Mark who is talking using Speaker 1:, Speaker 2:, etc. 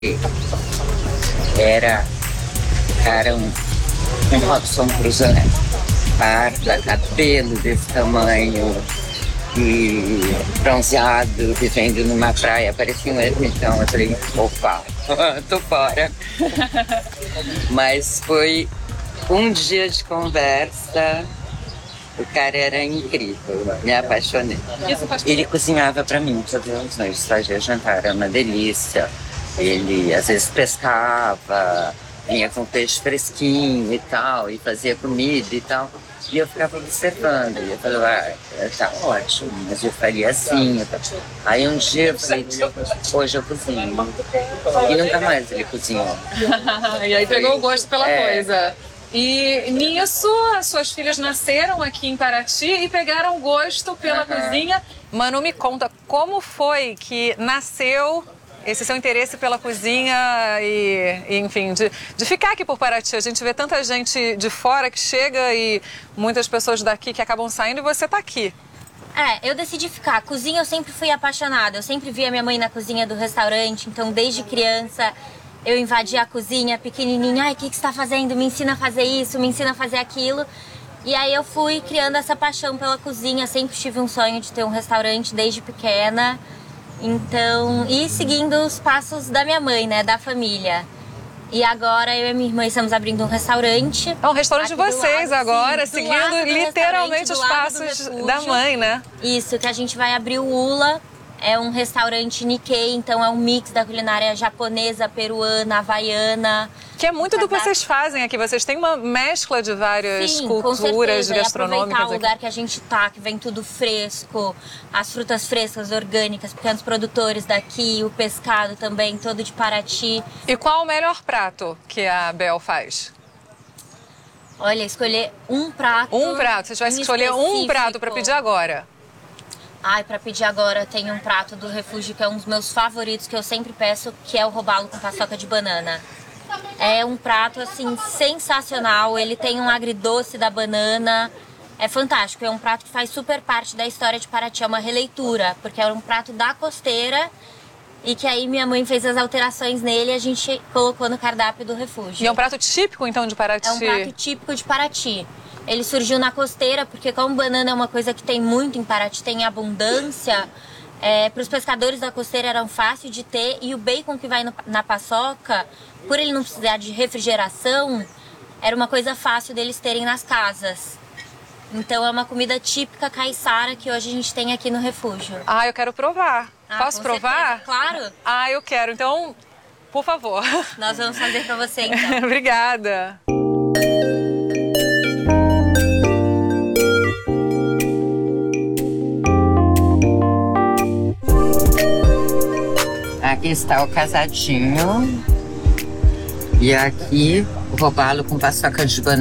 Speaker 1: Era, cara, um Robson Crusoe, barba, cabelo desse tamanho e bronzeado, vivendo numa praia, parecia um ermitão. Eu falei, opa, tô fora. Mas foi um dia de conversa. O cara era incrível, me apaixonei. Ele cozinhava pra mim todos os noites, fazia jantar, era uma delícia. Ele às vezes pescava, vinha com peixe fresquinho e tal, e fazia comida e tal. E eu ficava observando, e eu falava, tá ótimo, mas eu faria assim. Aí um dia eu falei, hoje eu cozinho. E nunca mais ele cozinhou.
Speaker 2: E aí pegou o gosto pela coisa. E nisso, as suas filhas nasceram aqui em Paraty e pegaram gosto pela cozinha. Manu, me conta, como foi que nasceu esse seu interesse pela cozinha e enfim, de ficar aqui por Paraty? A gente vê tanta gente de fora que chega e muitas pessoas daqui que acabam saindo e você tá aqui.
Speaker 3: Eu decidi ficar. Cozinha eu sempre fui apaixonada. Eu sempre via minha mãe na cozinha do restaurante, então desde criança eu invadia a cozinha, pequenininha. Ai, o que você está fazendo? Me ensina a fazer isso, me ensina a fazer aquilo. E aí eu fui criando essa paixão pela cozinha. Sempre tive um sonho de ter um restaurante desde pequena. Então, e seguindo os passos da minha mãe, né, da família. E agora eu e minha irmã estamos abrindo um restaurante.
Speaker 2: É um restaurante de vocês
Speaker 3: lado,
Speaker 2: agora,
Speaker 3: sim,
Speaker 2: seguindo literalmente os passos da mãe, né?
Speaker 3: Isso, que a gente vai abrir o Ula. É um restaurante Nikkei, então é um mix da culinária japonesa, peruana, havaiana.
Speaker 2: Que é muito do que vocês fazem aqui. Vocês têm uma mescla de várias culturas gastronômicas.
Speaker 3: E aproveitar o lugar que a gente tá, que vem tudo fresco, as frutas frescas, orgânicas, pequenos produtores daqui, o pescado também, todo de Paraty.
Speaker 2: E qual o melhor prato que a Bel faz?
Speaker 3: Olha, escolher um prato.
Speaker 2: Um prato. Se tivesse que escolher um prato para pedir agora.
Speaker 3: Ai, pra pedir agora tem um prato do Refúgio que é um dos meus favoritos, que eu sempre peço, que é o robalo com paçoca de banana. É um prato, assim, sensacional. Ele tem um agridoce da banana. É fantástico. É um prato que faz super parte da história de Paraty. É uma releitura, porque era um prato da costeira e que aí minha mãe fez as alterações nele e a gente colocou no cardápio do Refúgio.
Speaker 2: E é um prato típico, então, de Paraty?
Speaker 3: É um prato típico de Paraty. Ele surgiu na costeira, porque como banana é uma coisa que tem muito em Paraty, tem abundância, para os pescadores da costeira era fácil de ter, e o bacon que vai na paçoca, por ele não precisar de refrigeração, era uma coisa fácil deles terem nas casas. Então é uma comida típica caiçara que hoje a gente tem aqui no Refúgio.
Speaker 2: Ah, eu quero provar. Posso provar?
Speaker 3: Certeza, claro.
Speaker 2: Ah, eu quero. Então, por favor.
Speaker 3: Nós vamos fazer para você, então.
Speaker 2: Obrigada.
Speaker 1: Aqui está o casadinho. E aqui o robalo com paçoca de banana.